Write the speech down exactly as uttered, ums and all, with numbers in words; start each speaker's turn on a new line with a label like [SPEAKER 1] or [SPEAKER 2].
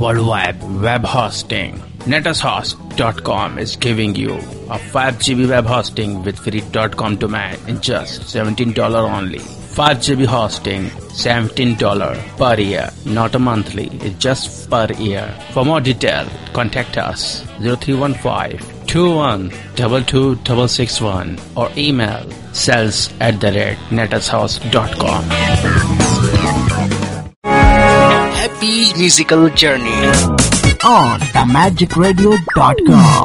[SPEAKER 1] worldwide web hosting. netushost dot com is giving you a five G B web hosting with free .com domain in just seventeen dollars only. five G B hosting, seventeen dollars per year, not a monthly, it's just per year. For more detail, contact us zero three one five, two one two two six six one or email sales at the rate netushost dot com.
[SPEAKER 2] Happy musical journey
[SPEAKER 3] on the magic radio dot com.